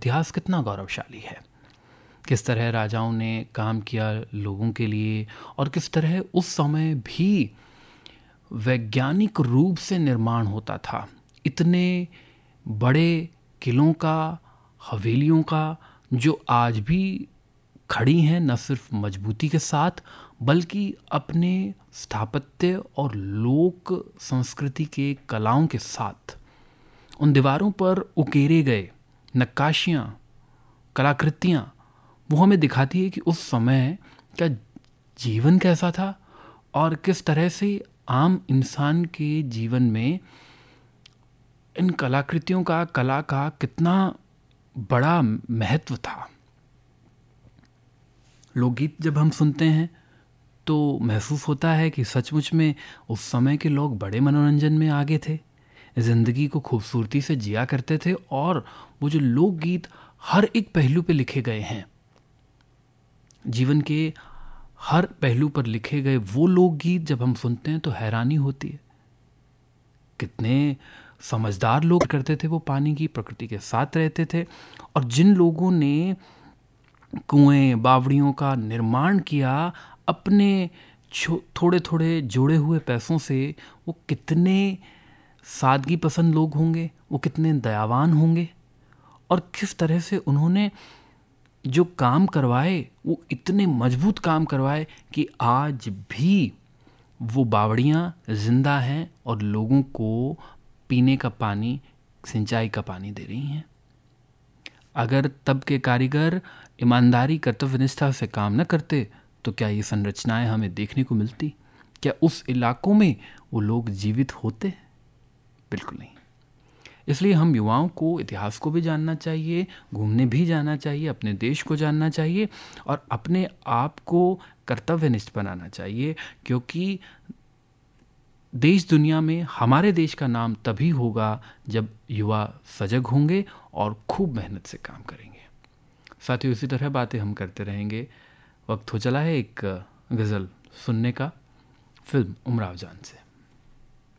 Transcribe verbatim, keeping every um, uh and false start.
इतिहास कितना गौरवशाली है, किस तरह राजाओं ने काम किया लोगों के लिए, और किस तरह उस समय भी वैज्ञानिक रूप से निर्माण होता था। इतने बड़े किलों का, हवेलियों का, जो आज भी खड़ी हैं, न सिर्फ मजबूती के साथ बल्कि अपने स्थापत्य और लोक संस्कृति के कलाओं के साथ। उन दीवारों पर उकेरे गए नक्काशियाँ, कलाकृतियाँ, वो हमें दिखाती है कि उस समय का जीवन कैसा था और किस तरह से आम इंसान के जीवन में इन कलाकृतियों का, कला का कितना बड़ा महत्व था। लोकगीत जब हम सुनते हैं तो महसूस होता है कि सचमुच में उस समय के लोग बड़े मनोरंजन में आगे थे, ज़िंदगी को खूबसूरती से जिया करते थे, और वो जो लोकगीत हर एक पहलू पे लिखे गए हैं, जीवन के हर पहलू पर लिखे गए वो लोकगीत जब हम सुनते हैं तो हैरानी होती है। कितने समझदार लोग करते थे वो, पानी की प्रकृति के साथ रहते थे, और जिन लोगों ने कुएं, बावड़ियों का निर्माण किया अपने थोड़े थोड़े जोड़े हुए पैसों से, वो कितने सादगी पसंद लोग होंगे, वो कितने दयावान होंगे, और किस तरह से उन्होंने जो काम करवाए वो इतने मजबूत काम करवाए कि आज भी वो बावड़ियाँ जिंदा हैं और लोगों को पीने का पानी, सिंचाई का पानी दे रही हैं। अगर तब के कारीगर ईमानदारी, कर्तव्यनिष्ठा से काम न करते तो क्या ये संरचनाएं हमें देखने को मिलती? क्या उस इलाकों में वो लोग जीवित होते? बिल्कुल नहीं। इसलिए हम युवाओं को इतिहास को भी जानना चाहिए, घूमने भी जाना चाहिए, अपने देश को जानना चाहिए और अपने आप को कर्तव्यनिष्ठ बनाना चाहिए, क्योंकि देश दुनिया में हमारे देश का नाम तभी होगा जब युवा सजग होंगे और खूब मेहनत से काम करेंगे। साथियों, इसी तरह बातें हम करते रहेंगे। वक्त हो चला है एक गज़ल सुनने का, फिल्म उमराव जान से।